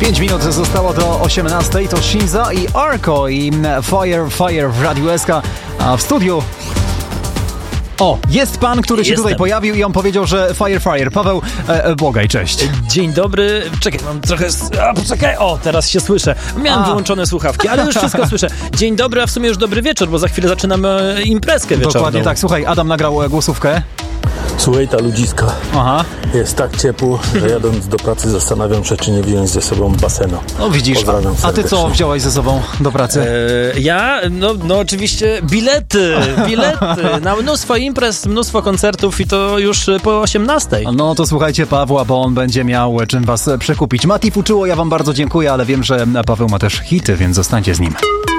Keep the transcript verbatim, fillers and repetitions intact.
pięć minut zostało do osiemnastej. To Shinza i Arko i Fire Fire w Radiu S K. A w studiu... O, jest pan, który się Jestem. tutaj pojawił i on powiedział, że Fire Fire. Paweł e, Błogaj, cześć. Dzień dobry. Czekaj, mam trochę... A, poczekaj. O, teraz się słyszę. Miałem A. wyłączone słuchawki, ale już wszystko słyszę. Dzień dobry, a w sumie już dobry wieczór, bo za chwilę zaczynamy imprezkę wieczorną. Dokładnie tak. Słuchaj, Adam nagrał e, głosówkę. Słuchaj, ta ludziska. Aha. Jest tak ciepło, że jadąc do pracy zastanawiam się, czy nie wziąć ze sobą basenu. No widzisz. Pozdrawiam A, a ty co serdecznie. wziąłeś ze sobą do pracy? E, ja? No, no oczywiście bilety. Bilety na mnóstwo imprez, mnóstwo koncertów i to już po osiemnastej. No to słuchajcie Pawła, bo on będzie miał czym was przekupić. Mati Fuczyło, ja wam bardzo dziękuję, ale wiem, że Paweł ma też hity, więc zostańcie z nim.